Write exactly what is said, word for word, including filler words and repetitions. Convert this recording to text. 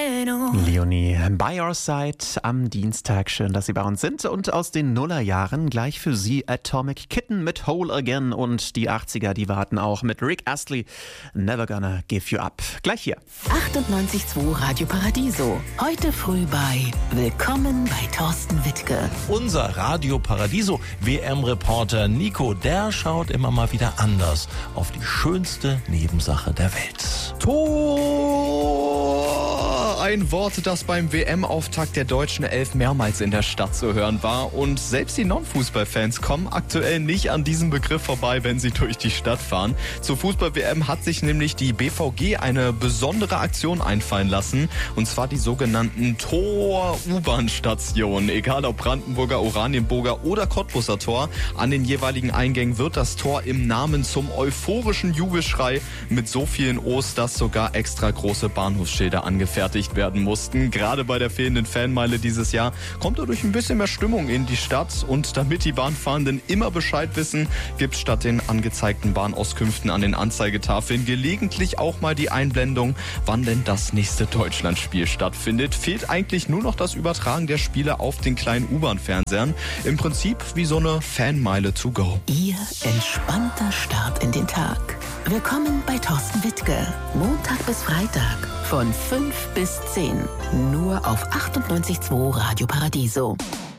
Leonie, by your side am Dienstag. Schön, dass Sie bei uns sind. Und aus den Nullerjahren gleich für Sie Atomic Kitten mit Whole Again. Und die achtziger, die warten auch mit Rick Astley. Never Gonna Give You Up. Gleich hier. achtundneunzig Komma zwei Radio Paradiso. Heute früh bei Willkommen bei Thorsten Wittke. Unser Radio Paradiso W M-Reporter Nico, der schaut immer mal wieder anders auf die schönste Nebensache der Welt. Tor! Ein Wort, das beim W M-Auftakt der deutschen Elf mehrmals in der Stadt zu hören war. Und selbst die Non-Fußballfans kommen aktuell nicht an diesem Begriff vorbei, wenn sie durch die Stadt fahren. Zur Fußball-W M hat sich nämlich die B V G eine besondere Aktion einfallen lassen. Und zwar die sogenannten Tor-U-Bahn-Stationen. Egal ob Brandenburger, Oranienburger oder Cottbuser Tor, an den jeweiligen Eingängen wird das Tor im Namen zum euphorischen Jubelschrei mit so vielen O's, dass sogar extra große Bahnhofsschilder angefertigt werden mussten. Gerade bei der fehlenden Fanmeile dieses Jahr kommt dadurch ein bisschen mehr Stimmung in die Stadt. Und damit die Bahnfahrenden immer Bescheid wissen, gibt es statt den angezeigten Bahnauskünften an den Anzeigetafeln gelegentlich auch mal die Einblendung, wann denn das nächste Deutschlandspiel stattfindet. Fehlt eigentlich nur noch das Übertragen der Spiele auf den kleinen U-Bahn-Fernsehern. Im Prinzip wie so eine Fanmeile to go. Ihr entspannter Start in den Tag. Willkommen bei Thorsten Wittke. Montag bis Freitag von fünf bis zehn. Nur auf achtundneunzig Komma zwei Radio Paradiso.